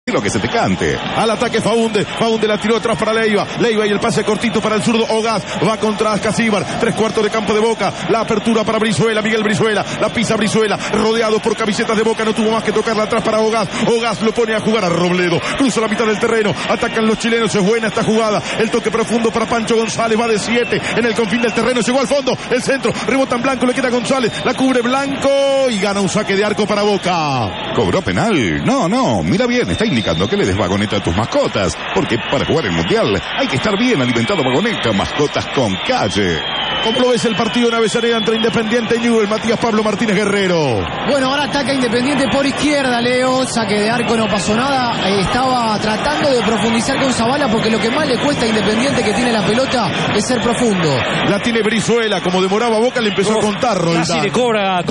lo que se te cante. Al ataque Faúndez la tiró atrás para Leiva y el pase cortito para el zurdo Ogaz, va contra Ascasíbar, 3/4 de campo de Boca, la apertura para Brizuela, Miguel Brizuela, la pisa Brizuela, rodeado por camisetas de Boca, no tuvo más que tocarla atrás para Ogaz lo pone a jugar a Robledo, cruza la mitad del terreno, atacan los chilenos, es buena esta jugada, el toque profundo para Pancho González, va de 7 en el confín del terreno, llegó al fondo, el centro, rebota en Blanco, le queda González, la cubre Blanco y gana un saque de arco para Boca. ¿Cobró penal? No, mira bien, está indicando que le des vagoneta a tus mascotas, porque para jugar el Mundial hay que estar bien alimentado. Vagoneta, mascotas con calle. ¿Cómo lo ves el partido en Avellaneda entre Independiente y Newell? Matías Pablo Martínez Guerrero. Bueno, ahora ataca Independiente por izquierda, Leo, saque de arco, no pasó nada, estaba tratando de profundizar con Zavala porque lo que más le cuesta a Independiente que tiene la pelota es ser profundo. La tiene Brizuela, como demoraba Boca le empezó a contar Roldán. Casi le cobra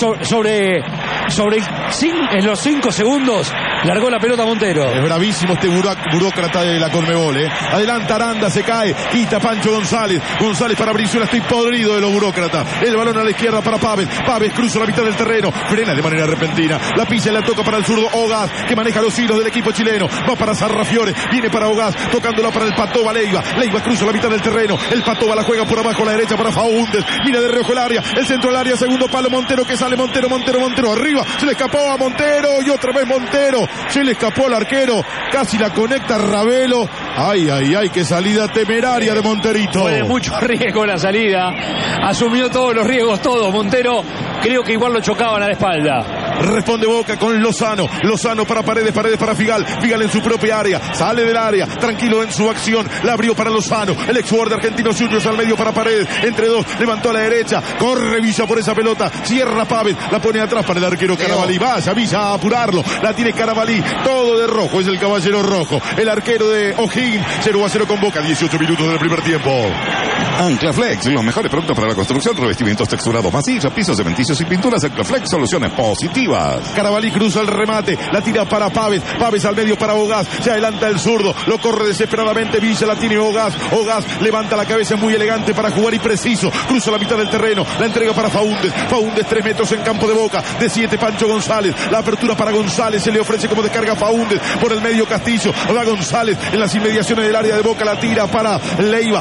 en los 5 segundos, largó la pelota Montero. Es bravísimo este burócrata de la Conmebol, Adelanta Aranda, se cae, quita Pancho González para Brizuela, estoy podrido de los burócratas. El balón a la izquierda para Pávez cruza la mitad del terreno, frena de manera repentina, la pisa y la toca para el zurdo Ogaz, que maneja los hilos del equipo chileno, va para Sarrafiore, viene para Ogaz, tocándola para el Patoba Leiva cruza la mitad del terreno, el Patoba la juega por abajo a la derecha para Faúndez, mira de reojo el área, el centro del área, segundo palo, Montero que sale, Montero, arriba, se le escapó a Montero y otra vez Montero, se le escapó al arquero, casi la conecta Ravelo, ay, qué salida temeraria de Monterito. Fue de mucho riesgo la salida, asumió todos los riesgos, Montero, creo que igual lo chocaban a la espalda. Responde Boca con Lozano para Paredes para Figal en su propia área, sale del área, tranquilo en su acción, la abrió para Lozano, el ex jugador de Argentinos Juniors al medio para Paredes, entre dos, levantó a la derecha, corre Villa por esa pelota, cierra Pávez, la pone atrás para el arquero Carabalí, vaya Villa a apurarlo, la tiene Carabalí, todo de rojo, es el caballero rojo, el arquero de O'Higgins, 0-0 con Boca, 18 minutos del primer tiempo. Anclaflex, los mejores productos para la construcción, revestimientos texturados, masilla, pisos cementicios y pinturas. Anclaflex, soluciones positivas. Carabalí cruza el remate, la tira para Pávez al medio para Ogaz, se adelanta el zurdo, lo corre desesperadamente Villa, la tiene Ogaz levanta la cabeza muy elegante para jugar y preciso, cruza la mitad del terreno, la entrega para Faúndez 3 metros en campo de Boca, de 7 Pancho González, la apertura para González, se le ofrece como descarga a Faúndez, por el medio Castillo, va González en las inmediaciones del área de Boca, la tira para Leiva